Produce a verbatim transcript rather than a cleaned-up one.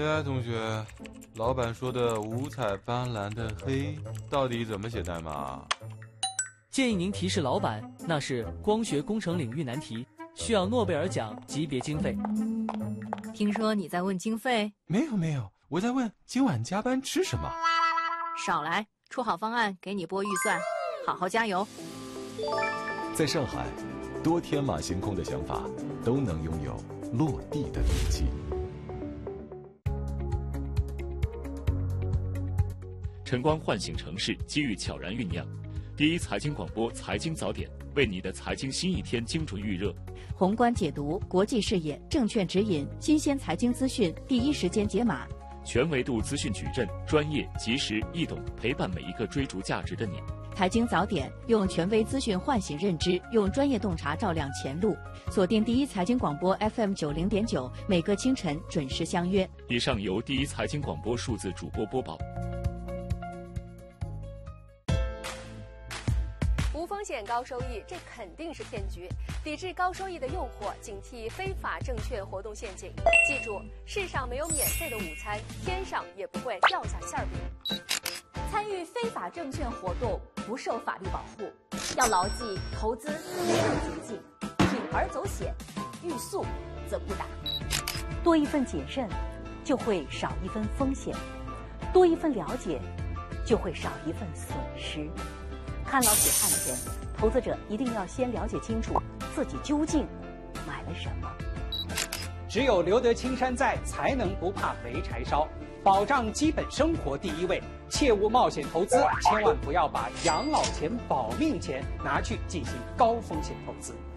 哎，同学，老板说的五彩斑斓的黑到底怎么写代码？ 建议您提示老板，那是光学工程领域难题，需要诺贝尔奖级别经费。 听说你在问经费？ 没有没有，我在问今晚加班吃什么。 少来，出好方案给你拨预算，好好加油。 在上海，多天马行空的想法都能拥有落地的底气。 晨光唤醒城市，机遇悄然酝酿。第一财经广播财经早点，为你的财经新一天精准预热。 宏观解读，国际视野，证券指引，新鲜财经资讯，第一时间解码。 全维度资讯矩阵，专业、及时、易懂，陪伴每一个追逐价值的你。 财经早点，用权威资讯唤醒认知，用专业洞察照亮前路。锁定第一财经广播 F M 九零点九，每个清晨准时相约。 以上由第一财经广播数字主播播报。 无风险高收益，这肯定是骗局。抵制高收益的诱惑，警惕非法证券活动陷阱。记住，世上没有免费的午餐，天上也不会掉下馅饼。 参与非法证券活动不受法律保护，要牢记投资没有捷径，铤而走险，欲速则不达。 多一份谨慎，就会少一分风险；多一份了解，就会少一份损失。看牢血汗钱，投资者一定要先了解清楚自己究竟买了什么。 只有留得青山在，才能不怕没柴烧。保障基本生活第一位，切勿冒险投资，千万不要把养老钱、保命钱拿去进行高风险投资。